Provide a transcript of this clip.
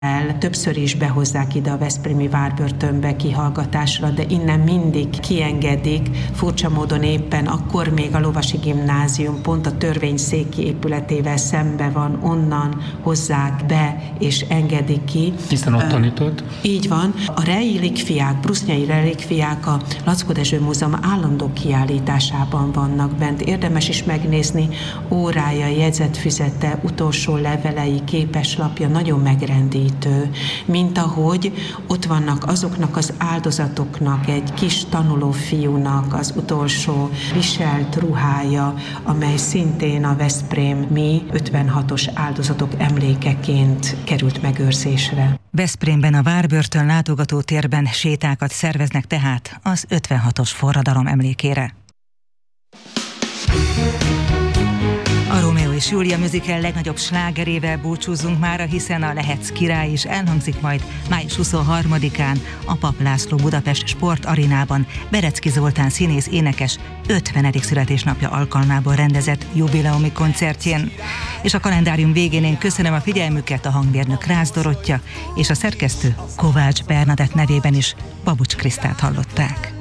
Többször is behozzák ide a veszprémi várbörtönbe kihallgatásra, de innen mindig kiengedik, furcsa módon éppen akkor még a Lovasi Gimnázium pont a törvényszéki épületével szembe van, onnan hozzák be és engedik ki. Hiszen ott tanított? Így van. A relikviák, brusznyai relikviák a Laczko Dezső Múzeum állandó kiállításában vannak bent. Érdemes is megnézni, órája, jegyzetfüzete, utolsó levelei, képeslapja nagyon megrendítő. Mint ahogy ott vannak azoknak az áldozatoknak, egy kis tanuló fiúnak az utolsó viselt ruhája, amely szintén a veszprémi 56-os áldozatok emlékeként került megőrzésre. Veszprémben a várbörtön látogatótérben sétákat szerveznek tehát az 56-os forradalom emlékére. A Rómeó és Júlia musical legnagyobb slágerével búcsúzunk mára, hiszen a Lehetsz király is elhangzik majd május 23-án a Papp László Budapest Sportarénában Berecki Zoltán színész énekes 50. születésnapja alkalmából rendezett jubileumi koncertjén. És a kalendárium végén én köszönöm a figyelmüket, a hangmérnök Rácz Dorottya és a szerkesztő Kovács Bernadett nevében is Babucs Krisztát hallották.